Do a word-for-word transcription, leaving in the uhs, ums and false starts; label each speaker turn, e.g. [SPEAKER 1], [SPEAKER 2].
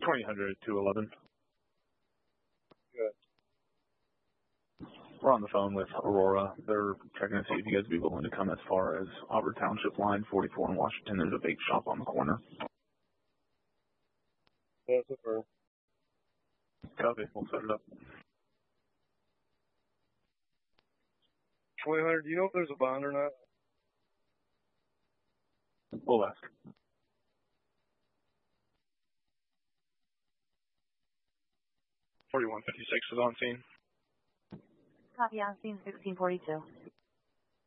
[SPEAKER 1] twenty hundred to eleven.
[SPEAKER 2] Good.
[SPEAKER 1] We're on the phone with Aurora. They're checking to see if you guys would be willing to come as far as Auburn Township line, forty-four in Washington. There's a bake shop on the corner.
[SPEAKER 2] That's a fair.
[SPEAKER 1] Copy. We'll set it up.
[SPEAKER 2] twenty hundred, do you know if there's a bond or not?
[SPEAKER 1] We'll ask.
[SPEAKER 3] forty-one fifty-six is on scene.
[SPEAKER 4] Copy on scene sixteen forty-two.